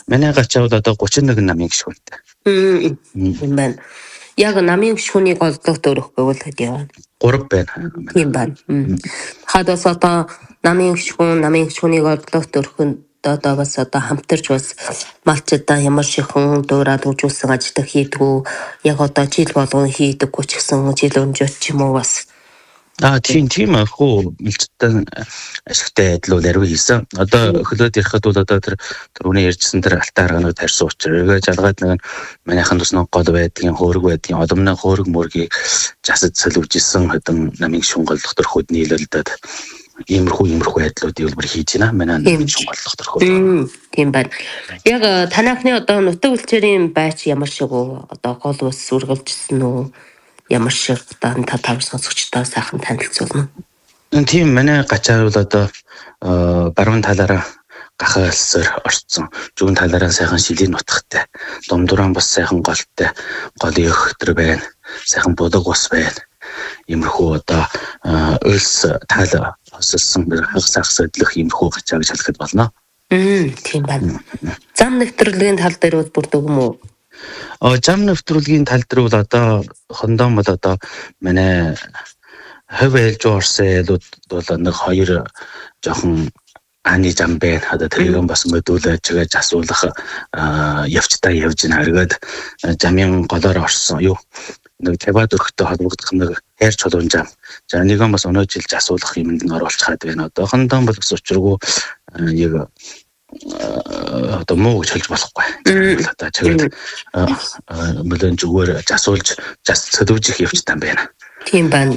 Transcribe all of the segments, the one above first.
Манай гачаад одоо 31 намын гишүүнтэй. Тийм байна. Яг намын гишүүнийг олдогт өрөх гэвэл хэд яа? 3 байна. Тийм байна. Хадас одоо намын гишүүнийг олдогт өрөх нь одоо бас одоо хамтарч бас малчдаа ямар шихэн дуурайд үжүүлсэн ажил хийдгүү яг одоо жил болгон хийдэггүй ч гэсэн жил өнжөд ч юм уу бас тийм ахуу мэлчтэн ашигтай адил ариу хийсэн. Одоо хөлөөд ирэхэд бол одоо тэр түрүүний ярьжсэн тэр алтан арганыг тарьсан учраас жаргаад нэг манайхан туснаа гол байдгийн хөөрөг байдгийн одомны хөөрөг мөргийг жасад солиулжсэн хэдэн намын шунгалдах төрхөд нийлэлдэд иймэрхүү байдлуудыг бүр хийж байна. Манай намын шунгалдах төрхөд. Тийм байна. Яг танахны одоо нутаг үлчээрийн байч ямар шиг одоо гол ус үргэлжсэн үү? Ямар шиг та тавар сонсогчдоо сайхан танилцуулна. Тийм манай гачаар бол одоо баруун талаараа гахаалсаар орцсон. Зүүн талаараа сайхан шилийн нутагтай. Думдурaan бас сайхан голтой. Голын өхтөр байна. Сайхан будаг ус байна. Иймэрхүү одоо өлс таал осолсон хагас өдлөх иймэрхүү гачаа гэж хэлэхэд болно. Тийм байна. Зам нэвтрүүлгийн тал дээр бол бүрдэг юм уу? Зам нэвтрүүлгийн тал дээр бол одоо хондон бол одоо манай хувь ээлж орсон ялууд бол нэг 2 жоохон ани зам байна. Одоо тэрийг бас модулж чигэж асуулах явцтай явж ин харгаад замын голоор орсон юу нэг таваад өрхтөй холбогдох нэг хайр чулуун зам. За нэгэн бас өнөө жилж асуулах юмд нь оруулж хаад байна. Одоо хондон бол бас учиргүй яг одоо муу гэж хэлж болохгүй. Одоо чигээд мөлөн зүгээр асуулж сөдөвжих явцтай байна. Тийм байна.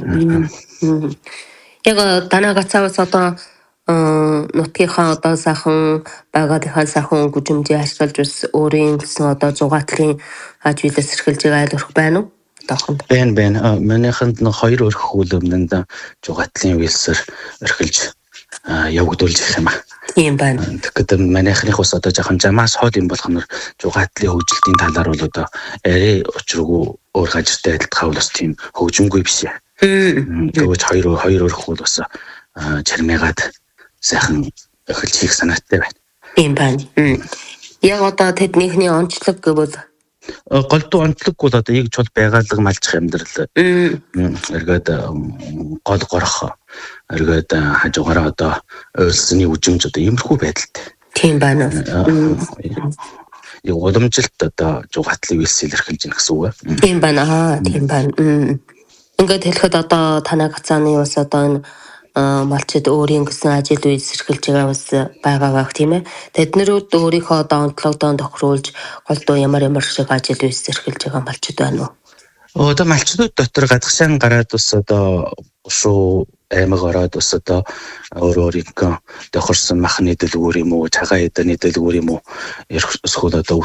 Яг танаа гацаавс одоо нутгийнхаа одоо сайхан байгaalынхаа сайхан гүжимжээ ашиглаж бас өөрийн гэсэн одоо зугаатлын аж үйлс эрхэлж байгаа айл өрх байна уу? Байна. Манайханд 2 өрх үйл өмнөнд зугаатлын үйлсээр эрхэлж явагдуулж их юм аа. Тийм байна. Тэгэхээр манайхных бас одоо жоохон замаас хол юм болох нь зугаатлын хөгжилтийн талаар бол одоо арай учиргүй өөр гажиртай адилхан бол бас тийм хөгжимгүй биш. Тэгвэл 2 өрх бол бас чармигаад сайхан эхэлж хийх санаатай байна. Тийм байна. Яг одоо тэднийхний онцлог гэвэл голдуу онцлог бол одоо яг чул байгаалга малжих амьдрал. Эргээд гол горох эргээд хажуугаараа одоо ойлсны үжимж одоо иймэрхүү байдалтай. Тийм байна. Яг уламжилт одоо зугаатлын үйлс илэрхийлж гэнэ гэсэн үг. Тийм байна. Тийм байна. Ингээд хэлэхэд одоо танаа гацааны бас одоо малчид өөрийн гэсэн ажил үйлс эрхэлж байгаа бас байгаа бах тийм ээ. Тэднэрүүд өөрийнхөө одоо онцлогдоо тохируулж голдуу ямар шиг ажил үйлс эрхэлж байгаа малчид байна уу? Одоо малчдууд дотор гадагшаан гараад бас одоо шуу аймаг ороод бас одоо өөрийнхөө тохирсон махны дэлгүүр юм уу, цагаан эдэний дэлгүүр юм уу, эсвэл одоо